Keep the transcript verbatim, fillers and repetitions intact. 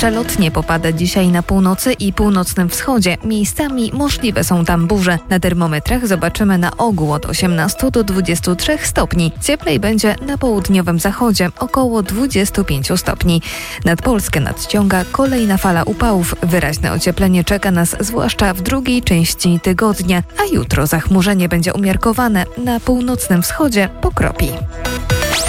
Przelotnie popada dzisiaj na północy i północnym wschodzie. Miejscami możliwe są tam burze. Na termometrach zobaczymy na ogół od osiemnastu do dwudziestu trzech stopni. Cieplej będzie na południowym zachodzie, około dwudziestu pięciu stopni. Nad Polskę nadciąga kolejna fala upałów. Wyraźne ocieplenie czeka nas zwłaszcza w drugiej części tygodnia, a jutro zachmurzenie będzie umiarkowane. Na północnym wschodzie pokropi.